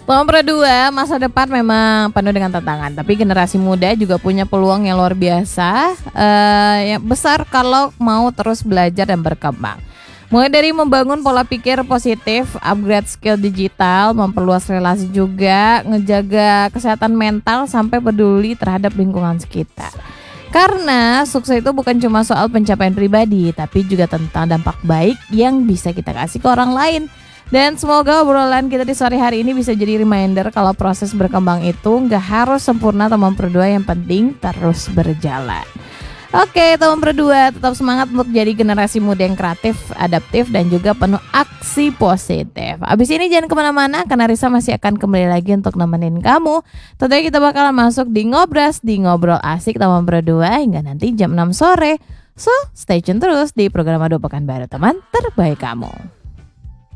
Nomor 2, masa depan memang penuh dengan tantangan, tapi generasi muda juga punya peluang yang luar biasa, yang besar kalau mau terus belajar dan berkembang. Mulai dari membangun pola pikir positif, upgrade skill digital, memperluas relasi juga, ngejaga kesehatan mental sampai peduli terhadap lingkungan sekitar. Karena sukses itu bukan cuma soal pencapaian pribadi, tapi juga tentang dampak baik yang bisa kita kasih ke orang lain. Dan semoga obrolan kita di sore hari ini bisa jadi reminder kalau proses berkembang itu nggak harus sempurna teman berdua, yang penting terus berjalan. Oke teman berdua, tetap semangat untuk jadi generasi muda yang kreatif, adaptif, dan juga penuh aksi positif. Abis ini jangan kemana-mana, karena Risa masih akan kembali lagi untuk nemenin kamu. Tentunya kita bakalan masuk di Ngobras, di Ngobrol Asik teman berdua, hingga nanti jam 6 sore. So, stay tune terus di program Ado Pekanbaru, teman terbaik kamu.